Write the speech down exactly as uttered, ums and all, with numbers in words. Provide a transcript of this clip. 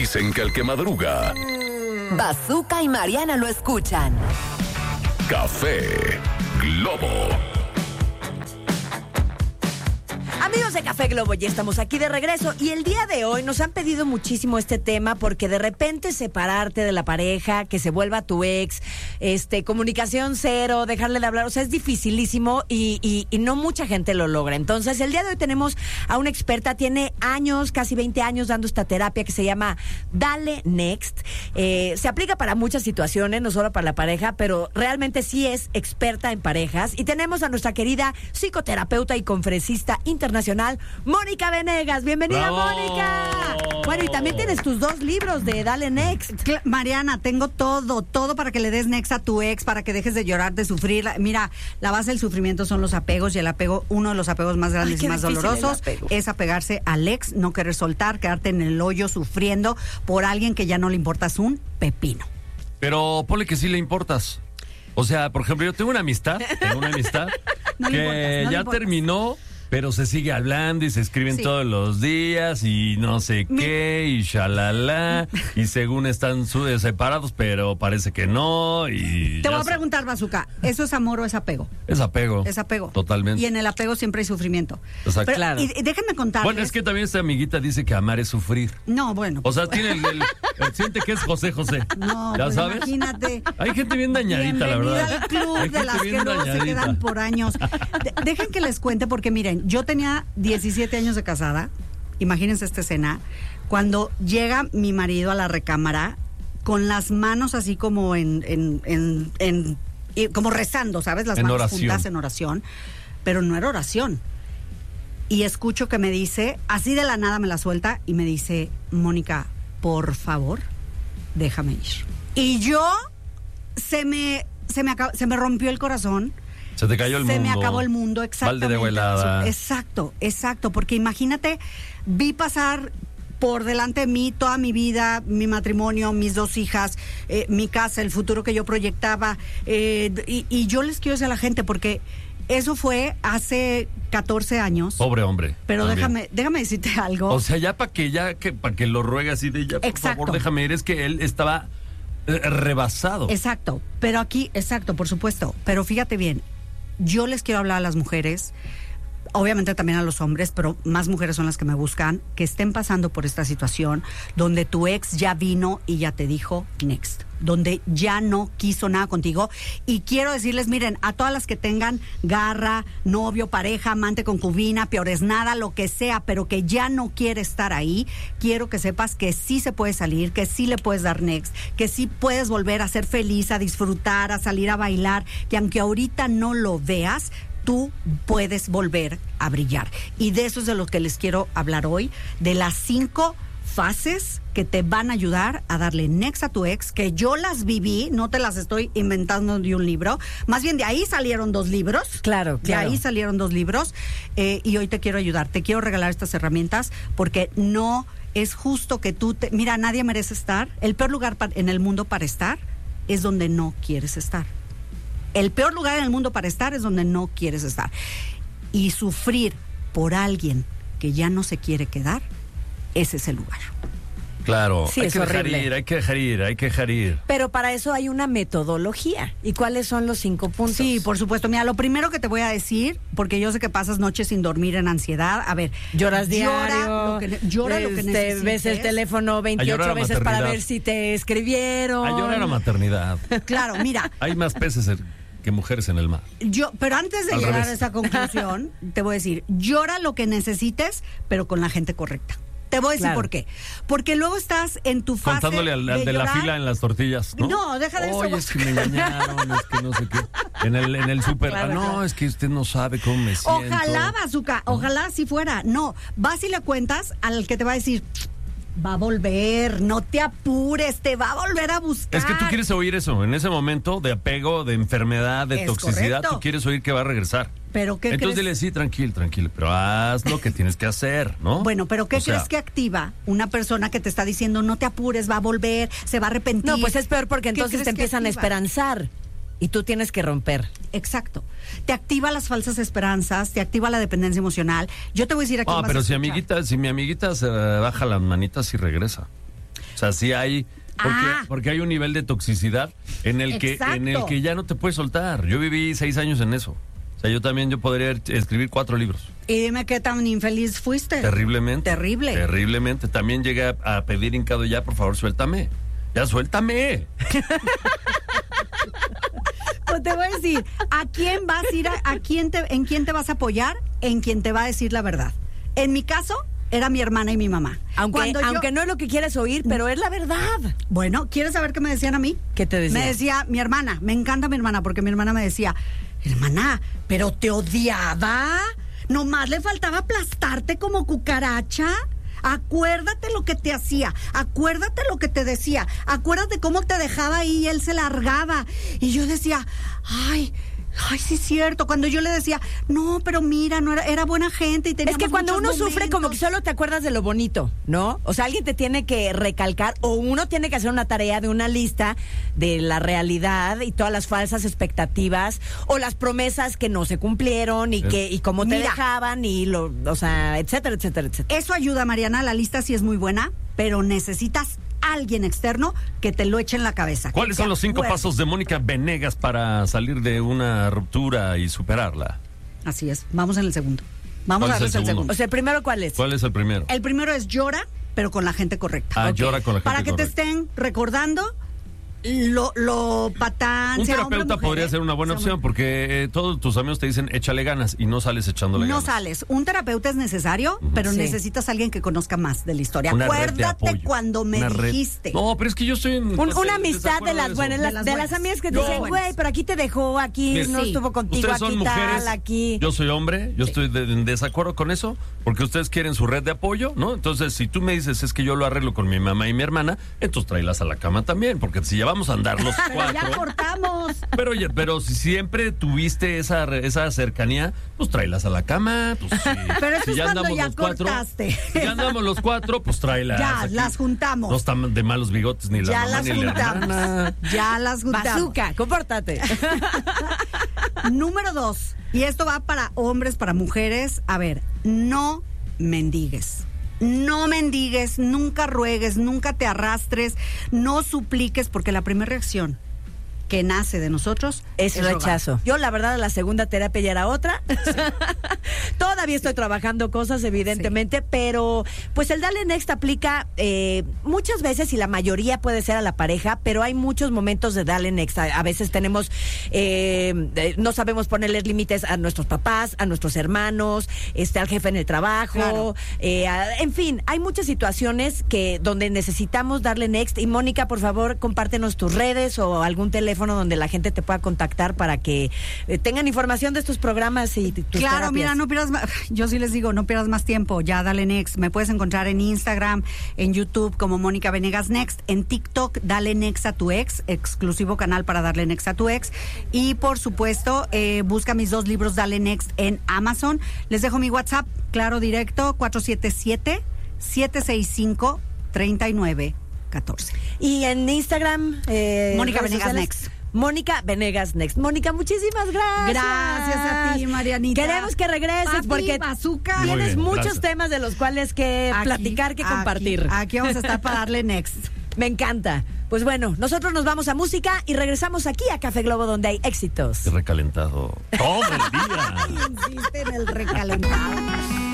Dicen que el que madruga... Bazooka y Mariana lo escuchan. Café Globo. Amigos de Café Globo, ya estamos aquí de regreso y el día de hoy nos han pedido muchísimo este tema porque de repente separarte de la pareja, que se vuelva tu ex, este, comunicación cero, dejarle de hablar, o sea, es dificilísimo y, y, y no mucha gente lo logra. Entonces, el día de hoy tenemos a una experta, tiene años, casi veinte años dando esta terapia que se llama Dale Next. Eh, se aplica para muchas situaciones, no solo para la pareja, pero realmente sí es experta en parejas. Y tenemos a nuestra querida psicoterapeuta y conferencista internacional, Mónica Venegas. Bienvenida, ¡Bravo! Mónica. Bueno, y también tienes tus dos libros de Dale Next. Cla- Mariana, tengo todo, todo para que le des next a tu ex, para que dejes de llorar, de sufrir. Mira, la base del sufrimiento son los apegos y el apego, uno de los apegos más grandes Ay, y más qué difícil dolorosos, el apego. es apegarse al ex, no querer soltar, quedarte en el hoyo sufriendo por alguien que ya no le importas un pepino. Pero ponle que sí le importas. O sea, por ejemplo, yo tengo una amistad, tengo una amistad No le que importas, no le ya importas. terminó, pero se sigue hablando y se escriben Sí. todos los días y no sé Mi- qué y shalala y según están su- separados, pero parece que no y Te ya voy a sa- preguntar, Bazooka, ¿eso es amor o es apego? Es apego. Es apego. Totalmente. Y en el apego siempre hay sufrimiento. Exacto. Pero- Claro. Y, y déjenme contarles. Bueno, es que también esta amiguita dice que amar es sufrir. No, bueno. O sea, tiene el, el- el- siente que es José José. No, ¿Ya pues sabes? imagínate. Hay gente bien dañadita, la Bienvenida verdad. al club Hay de gente las bien que luego se dañadita. quedan por años. De- dejen que les cuente, porque miren, yo tenía diecisiete años de casada, imagínense esta escena, cuando llega mi marido a la recámara con las manos así como en, en, en, en- y como rezando, ¿sabes? Las En manos oración. juntas en oración, pero no era oración. Y escucho que me dice, así de la nada me la suelta y me dice, Mónica, por favor, déjame ir. Y yo se me, se me, acab- se me rompió el corazón. Se te cayó el Se mundo. me acabó el mundo, exactamente. Balde de helada. Exacto, exacto, porque imagínate, vi pasar por delante de mí toda mi vida, mi matrimonio, mis dos hijas, eh, mi casa, el futuro que yo proyectaba, eh, y, y yo les quiero decir a la gente, porque eso fue hace catorce años. Pobre hombre. Pero también. déjame, déjame decirte algo. O sea, ya para que ya que para que lo ruegue así de ya, por Exacto. favor, déjame ir, es que él estaba eh, rebasado. Exacto, pero aquí, exacto, por supuesto. Pero fíjate bien, yo les quiero hablar a las mujeres, obviamente también a los hombres, pero más mujeres son las que me buscan, que estén pasando por esta situación donde tu ex ya vino y ya te dijo next, donde ya no quiso nada contigo. Y quiero decirles, miren, a todas las que tengan garra, novio, pareja, amante, concubina, peores nada, lo que sea, pero que ya no quiere estar ahí, quiero que sepas que sí se puede salir, que sí le puedes dar next, que sí puedes volver a ser feliz, a disfrutar, a salir a bailar, que aunque ahorita no lo veas, tú puedes volver a brillar. Y de eso es de lo que les quiero hablar hoy, de las cinco fases que te van a ayudar a darle next a tu ex, que yo las viví, no te las estoy inventando de un libro, más bien de ahí salieron dos libros. Claro, De claro. ahí salieron dos libros, eh, y hoy te quiero ayudar, te quiero regalar estas herramientas, porque no es justo que tú te... Mira, nadie merece estar, el peor lugar pa- en el mundo para estar es donde no quieres estar. El peor lugar en el mundo para estar es donde no quieres estar. Y sufrir por alguien que ya no se quiere quedar, ese es el lugar. Claro, Sí, hay es que dejar horrible. ir, hay que dejar ir, hay que dejar ir. Pero para eso hay una metodología. ¿Y cuáles son los cinco puntos? Sí, por supuesto. Mira, lo primero que te voy a decir, porque yo sé que pasas noches sin dormir en ansiedad. A ver, Lloras llora diario, lo que, llora lo que este, necesites. ves el teléfono A llorar veintiocho a veces para maternidad. ver si te escribieron. A llorar a maternidad. Claro, mira, Hay más peces en- que mujeres en el mar. yo, pero antes de Al llegar revés. a esa conclusión, te voy a decir, llora lo que necesites, pero con la gente correcta. Te voy a decir Claro. por qué. Porque luego estás en tu fase Contándole al, al de de la llorar. fila en las tortillas, ¿no? No, deja de eso. Oye, es que me engañaron, es que no sé qué. En el, en el súper, Claro, ah, no, claro. es que usted no sabe cómo me siento. Ojalá, Bazooka, ojalá si fuera. No, vas y le cuentas al que te va a decir, va a volver, no te apures, te va a volver a buscar. Es que tú quieres oír eso, en ese momento de apego, de enfermedad, de Es toxicidad, correcto. tú quieres oír que va a regresar. Pero ¿qué Entonces crees? dile, sí, tranquilo, tranquilo, pero haz lo que tienes que hacer, ¿no? Bueno, pero ¿qué O sea, crees que activa una persona que te está diciendo, no te apures, va a volver, se va a arrepentir? No, pues es peor porque ¿Qué entonces crees te que empiezan a activa? esperanzar y tú tienes que romper. Exacto. Te activa las falsas esperanzas, te activa la dependencia emocional. Yo te voy a decir aquí. Ah, pero si amiguita, si mi amiguita se baja las manitas y regresa. O sea, sí hay... Porque, Ah. porque hay un nivel de toxicidad en el que Exacto. en el que ya no te puedes soltar. Yo viví seis años en eso. O sea, yo también yo podría escribir cuatro libros. Y dime qué tan infeliz fuiste. Terriblemente. Terrible. Terriblemente. También llegué a, a pedir hincado ya, por favor, suéltame. Ya suéltame. Pues te voy a decir, ¿a quién vas a ir? A, a quién te, ¿En quién te vas a apoyar? En quien te va a decir la verdad. En mi caso, era mi hermana y mi mamá. Aunque, Cuando yo- aunque no es lo que quieres oír, pero es la verdad. Bueno, ¿quieres saber qué me decían a mí? ¿Qué te decían? Me decía mi hermana, me encanta mi hermana, porque mi hermana me decía, hermana, ¿pero te odiaba? ¿Nomás le faltaba aplastarte como cucaracha? Acuérdate lo que te hacía, acuérdate lo que te decía, acuérdate cómo te dejaba ahí y él se largaba. Y yo decía, ay... Ay, sí es cierto. Cuando yo le decía, no, pero mira, no era, era buena gente y Es teníamos que cuando uno muchos sufre, como que momentos. solo te acuerdas de lo bonito, ¿no? O sea, alguien te tiene que recalcar o uno tiene que hacer una tarea de una lista de la realidad y todas las falsas expectativas o las promesas que no se cumplieron y que y cómo te Mira. dejaban y lo, o sea, etcétera, etcétera, etcétera. Eso ayuda, Mariana, la lista sí es muy buena, pero necesitas alguien externo que te lo eche en la cabeza. ¿Cuáles que son te los cinco acuerde. pasos de Mónica Venegas para salir de una ruptura y superarla? Así es, vamos en el segundo. Vamos ¿Cuál a es darles el el segundo? segundo. O sea, primero, ¿cuál es? ¿Cuál es el primero? El primero es llora, pero con la gente correcta. Ah, Ok. llora con la gente Para que correcta. te estén recordando lo, lo patán. Un sea hombre o terapeuta mujer, podría ¿eh? ser una buena Sea opción hombre. porque eh, todos tus amigos te dicen échale ganas y no sales echándole No ganas. sales. Un terapeuta es necesario, pero Sí. necesitas a alguien que conozca más de la historia. Una red de Acuérdate apoyo. cuando me Una red. dijiste. No, pero es que yo estoy en... Un- pues, una en amistad desacuerdo de las eso. buenas, De las- las de buenas. las amigas que te No. dicen, güey, pero aquí te dejó, aquí Mira, no sí. estuvo contigo, Ustedes son aquí mujeres, tal, aquí. yo soy hombre, yo estoy de- en desacuerdo con eso, porque ustedes quieren su red de apoyo, ¿no? Entonces, si tú me dices es que yo lo arreglo con mi mamá y mi hermana, entonces tráelas a la cama también, porque si ya vamos a andar los Pero cuatro... ya cortamos. Pero, oye, pero si siempre tuviste esa, esa cercanía, pues tráelas a la cama, pues sí. Pero eso si es ya cuando andamos ya los cuatro, cortaste. si ya andamos los cuatro, pues tráelas. Ya, aquí. las juntamos. No están de malos bigotes ni la Ya mamá las ni la juntamos. hermana. Ya las juntamos. Bazooka, compórtate. Número dos, y esto va para hombres, para mujeres. A ver, no mendigues. No mendigues, nunca ruegues, nunca te arrastres, no supliques, porque la primera reacción que nace de nosotros Es rogar. rechazo. Yo, la verdad, la segunda terapia ya era otra. Todavía estoy trabajando cosas, evidentemente, pero pues el Dale Next aplica eh, muchas veces y la mayoría puede ser a la pareja, pero hay muchos momentos de Dale Next. A, a veces tenemos, eh, eh, no sabemos ponerles límites a nuestros papás, a nuestros hermanos, este, al jefe en el trabajo, Claro. eh, a- en fin, hay muchas situaciones que donde necesitamos darle next. Y Mónica, por favor, compártenos tus redes o algún teléfono donde la gente te pueda contactar para que eh, tengan información de estos programas y t- tus Claro, terapias. mira, no pierdas más, yo sí les digo, no pierdas más tiempo, ya dale next. Me puedes encontrar en Instagram, en YouTube como Mónica Venegas Next, en TikTok dale next a tu ex, exclusivo canal para darle next a tu ex. Y por supuesto, eh, busca mis dos libros Dale Next en Amazon. Les dejo mi WhatsApp, claro, directo, cuatro siete siete, siete seis cinco, tres nueve uno cuatro. Y en Instagram, eh, Mónica redes Venegas sociales, Next. Mónica Venegas Next. Mónica, muchísimas gracias. Gracias a ti, Marianita. Queremos que regreses Papi, porque bazooka. Muy tienes bien, muchos gracias. temas de los cuales que Aquí, platicar, que aquí, compartir. Aquí vamos a estar para darle next. Me encanta. Pues bueno, nosotros nos vamos a música y regresamos aquí a Café Globo donde hay éxitos. Qué recalentado. Todo el día. Insiste en el recalentado.